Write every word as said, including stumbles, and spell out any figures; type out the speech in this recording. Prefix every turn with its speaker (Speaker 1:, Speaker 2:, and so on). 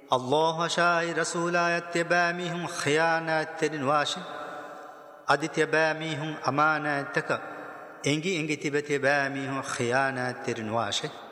Speaker 1: الله شاي رسولا يتباميهم خيانات ترنواش أدي تباميهم أمانة تك إنجي إنجي تبتباميهم خيانات ترنواش